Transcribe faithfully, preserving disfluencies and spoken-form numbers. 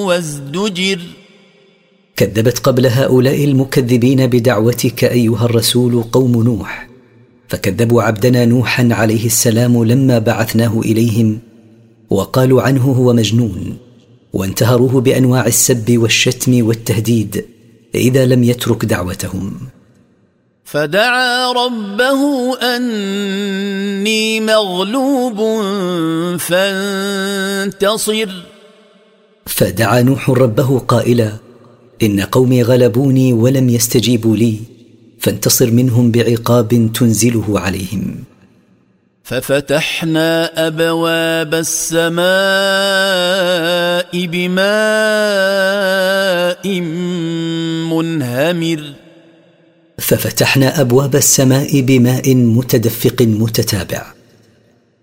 وازدجر. كذبت قبل هؤلاء المكذبين بدعوتك أيها الرسول قوم نوح، فكذبوا عبدنا نوحا عليه السلام لما بعثناه إليهم، وقالوا عنه هو مجنون، وانتهروه بأنواع السب والشتم والتهديد إذا لم يترك دعوتهم. فدعا ربه أني مغلوب فانتصر. فدعا نوح ربه قائلا: إن قومي غلبوني ولم يستجيبوا لي، فانتصر منهم بعقاب تنزله عليهم. ففتحنا أبواب السماء بماء منهمر. ففتحنا أبواب السماء بماء متدفق متتابع.